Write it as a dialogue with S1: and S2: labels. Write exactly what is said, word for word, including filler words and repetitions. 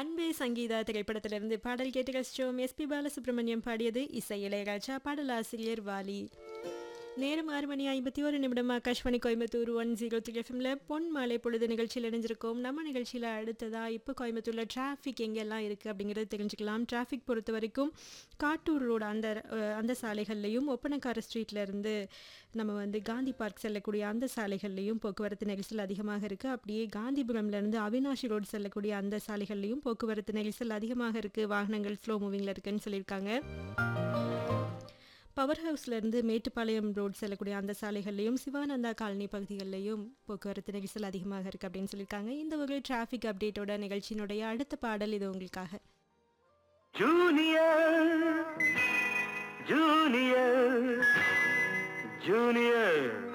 S1: அன்பே சங்கீதா திரைப்படத்திலிருந்து பாடல் கேட்டு ரசிச்சோம். எஸ்பி பாலசுப்ரமணியம் பாடியது, இசை இளையராஜா, பாடலாசிரியர் வாலி. நேரம் ஆறு மணி ஐம்பத்தி ஒரு நிமிடம். Akashvani Coimbatore one zero three எஃப்எம்ல பொன் மாலை பொழுது நிகழ்ச்சியில் இணைஞ்சிருக்கோம். நம்ம நிகழ்ச்சியில் அடுத்ததா இப்போ கோயம்புத்தூரில் டிராஃபிக் எங்கெல்லாம் இருக்குது அப்படிங்கிறது தெரிஞ்சுக்கலாம். டிராஃபிக் பொறுத்த வரைக்கும் காட்டூர் ரோடு அந்த அஹ், அந்த சாலைகள்லையும், ஒப்பனக்கார ஸ்ட்ரீட்ல இருந்து நம்ம வந்து காந்தி பார்க் செல்லக்கூடிய அந்த சாலைகள்லையும் போக்குவரத்து நெரிசல் அதிகமாக இருக்குது. அப்படியே காந்திபுரம்லேருந்து அவினாஷி ரோடு செல்லக்கூடிய அந்த சாலைகள்லையும் போக்குவரத்து நெரிசல் அதிகமாக இருக்குது. வாகனங்கள் ஸ்லோ மூவிங்கில் இருக்குன்னு சொல்லியிருக்காங்க. பவர் ஹவுஸ்லேருந்து மேட்டுப்பாளையம் ரோடு செல்லக்கூடிய அந்த சாலைகள்லையும், சிவானந்தா காலனி பகுதிகளிலையும் போக்குவரத்து நெரிசல் அதிகமாக இருக்குது அப்படின்னு சொல்லியிருக்காங்க. இந்த ஒரு டிராஃபிக் அப்டேட்டோட நிகழ்ச்சியினுடைய அடுத்த பாடல் இது உங்களுக்காக.
S2: Junior junior junior